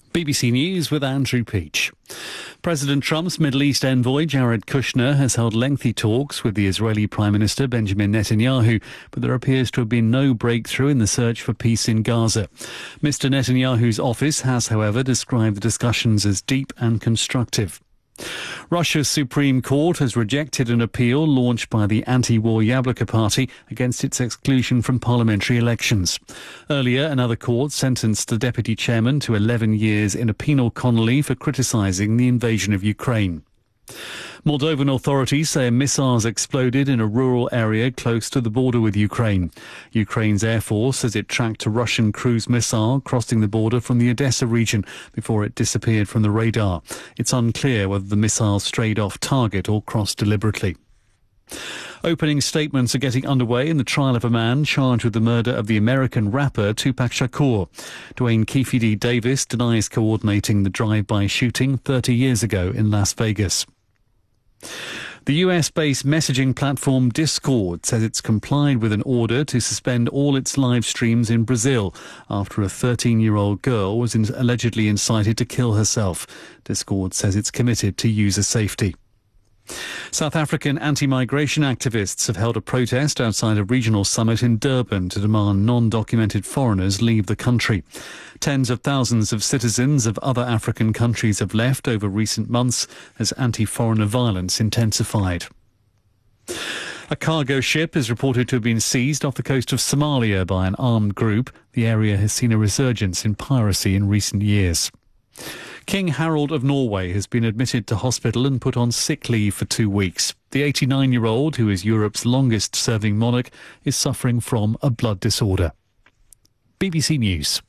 BBC News with Andrew Peach. President Trump's Middle East envoy Jared Kushner has held lengthy talks with the Israeli Prime Minister Benjamin Netanyahu, but there appears to have been no breakthrough in the search for peace in Gaza. Mr. Netanyahu's office has, however, described the discussions as deep and constructive. Russia's Supreme Court has rejected an appeal launched by the anti-war Yabloko party against its exclusion from parliamentary elections. Earlier, another court sentenced the deputy chairman to 11 years in a penal colony for criticising the invasion of Ukraine. Moldovan authorities say missiles exploded in a rural area close to the border with Ukraine. Ukraine's Air Force says it tracked a Russian cruise missile crossing the border from the Odessa region before it disappeared from the radar. It's unclear whether the missile strayed off target or crossed deliberately. Opening statements are getting underway in the trial of a man charged with the murder of the American rapper Tupac Shakur. Dwayne Keefe Davis denies coordinating the drive-by shooting 30 years ago in Las Vegas. The US-based messaging platform Discord says it's complied with an order to suspend all its live streams in Brazil after a 13-year-old girl was allegedly incited to kill herself. Discord says it's committed to user safety. South African anti-migration activists have held a protest outside a regional summit in Durban to demand non-documented foreigners leave the country. Tens of thousands of citizens of other African countries have left over recent months as anti-foreigner violence intensified. A cargo ship is reported to have been seized off the coast of Somalia by an armed group. The area has seen a resurgence in piracy in recent years. King Harald of Norway has been admitted to hospital and put on sick leave for 2 weeks. The 89-year-old, who is Europe's longest-serving monarch, is suffering from a blood disorder. BBC News.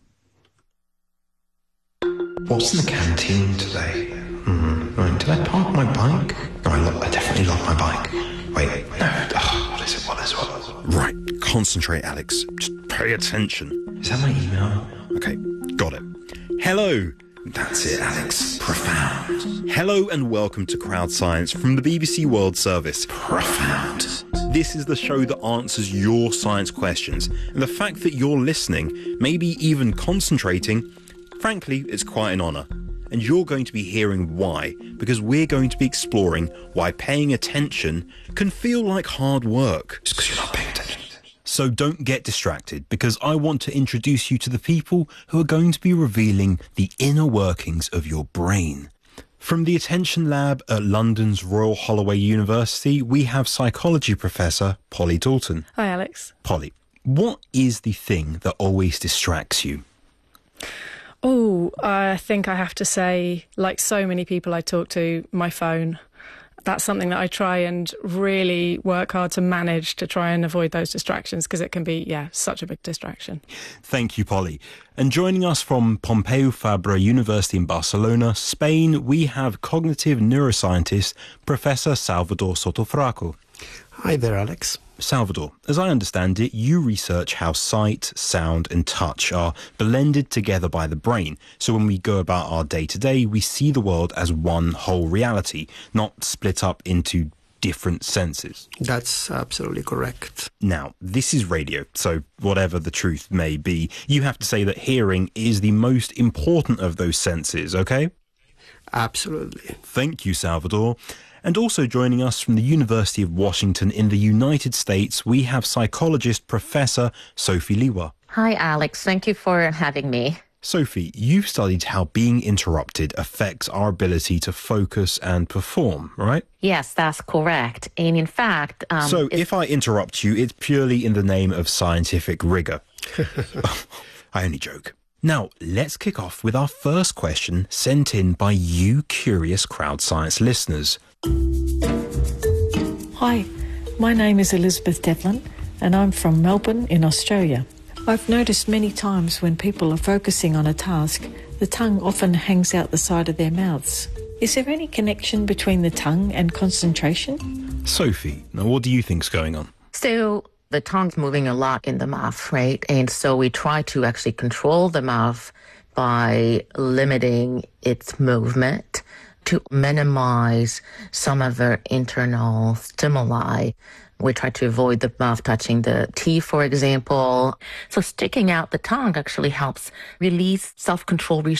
What's in the canteen today? Right, did I park my bike? No, I definitely locked my bike. Wait, no. What is it? Right, concentrate, Alex. Just pay attention. Is that my email? Okay, got it. Hello. That's it, Alex. Profound. Hello and welcome to Crowd Science from the BBC World Service. Profound. This is the show that answers your science questions, and the fact that you're listening, maybe even concentrating, frankly, it's quite an honour. And you're going to be hearing why, because we're going to be exploring why paying attention can feel like hard work. Just because you're not paying attention. So don't get distracted, because I want to introduce you to the people who are going to be revealing the inner workings of your brain. From the Attention Lab at London's Royal Holloway University, we have psychology professor Polly Dalton. Hi, Alex. Polly, what is the thing that always distracts you? Oh, I think I have to say, like so many people I talk to, my phone. That's something that I try and really work hard to manage to try and avoid those distractions, because it can be, such a big distraction. Thank you, Polly. And joining us from Pompeu Fabra University in Barcelona, Spain, we have cognitive neuroscientist Professor Salvador Sotofraco. Hi there, Alex. Salvador, as I understand it, you research how sight, sound and touch are blended together by the brain. So when we go about our day-to-day, we see the world as one whole reality, not split up into different senses. That's absolutely correct. Now, this is radio, so whatever the truth may be, you have to say that hearing is the most important of those senses, okay? Absolutely. Thank you, Salvador. And also joining us from the University of Washington in the United States, we have psychologist Professor Sophie Liwa. Hi, Alex. Thank you for having me. Sophie, you've studied how being interrupted affects our ability to focus and perform, right? Yes, that's correct. And in fact... So if I interrupt you, it's purely in the name of scientific rigour. I only joke. Now, let's kick off with our first question sent in by you curious Crowd Science listeners. Hi, my name is Elizabeth Devlin and I'm from Melbourne in Australia. I've noticed many times when people are focusing on a task, the tongue often hangs out the side of their mouths. Is there any connection between the tongue and concentration? Sophie, now what do you think's going on? So the tongue's moving a lot in the mouth, right? And so we try to actually control the mouth by limiting its movement to minimize some of the internal stimuli. We try to avoid the mouth touching the teeth, for example. So sticking out the tongue actually helps release self-control